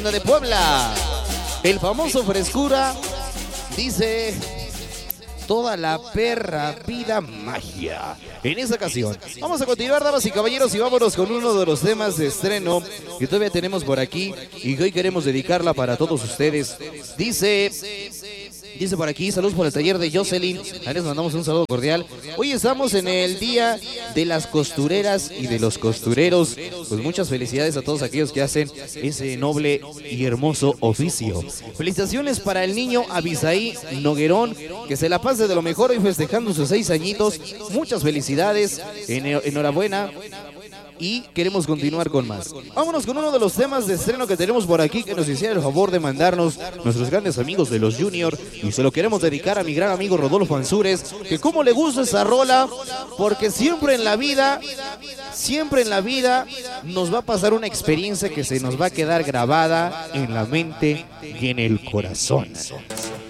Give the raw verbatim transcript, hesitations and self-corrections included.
De Puebla, el famoso Frescura dice toda la perra vida magia. En esta ocasión vamos a continuar, damas y caballeros, y vámonos con uno de los temas de estreno que todavía tenemos por aquí y que hoy queremos dedicarla para todos ustedes. Dice... Dice por aquí, saludos por el taller de Jocelyn. Ahí les mandamos un saludo cordial. Hoy estamos en el día de las costureras y de los costureros. Pues muchas felicidades a todos aquellos que hacen ese noble y hermoso oficio. Felicitaciones para el niño Abisaí Noguerón, que se la pase de lo mejor hoy festejando sus seis añitos. Muchas felicidades, enhorabuena. Y queremos continuar con más. Vámonos con uno de los temas de estreno que tenemos por aquí, que nos hicieron el favor de mandarnos nuestros grandes amigos de los Junior, y se lo queremos dedicar a mi gran amigo Rodolfo Ansúrez, que como le gusta esa rola, porque siempre en la vida, siempre en la vida nos va a pasar una experiencia que se nos va a quedar grabada en la mente y en el corazón.